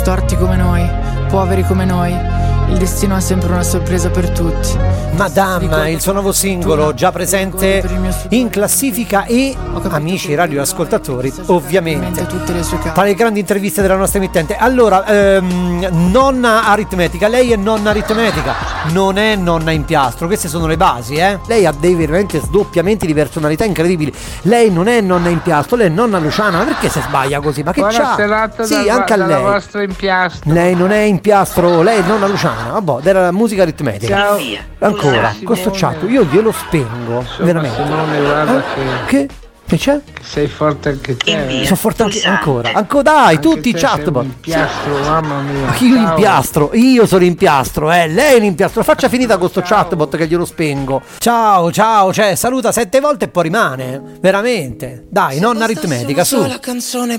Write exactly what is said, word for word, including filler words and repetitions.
storti come noi, poveri come noi. Il destino è sempre una sorpresa per tutti. Madame, il suo nuovo singolo già presente in classifica e, amici radioascoltatori, ovviamente tra le grandi interviste della nostra emittente. Allora, ehm, nonna aritmetica, lei è nonna aritmetica, non è nonna Impiastro, queste sono le basi, eh. Lei ha dei veramente sdoppiamenti di personalità incredibili. Lei non è nonna Impiastro, lei è nonna Luciana. Ma perché si sbaglia così? Ma che Buona c'ha? Sì, dal, anche a lei. vostra Impiastro. Lei non è Impiastro, lei è nonna Luciana. Vabbè, della musica aritmetica. Ciao. Ancora, Simone. questo chat io glielo spengo. Insomma, veramente. Simone, guarda eh? che... Che? Che c'è? Che sei forte anche te. Sono forte anche ancora. Ancora dai, Anche tutti i te chatbot. sei un impiastro, mamma mia. Ma chi Ciao. l'impiastro? Io sono l'impiastro, eh, lei è l'impiastro. Faccia finita con sto chatbot che glielo spengo. Ciao, ciao, cioè, saluta sette volte e poi rimane. Veramente. Dai, nonna aritmetica, su. La canzone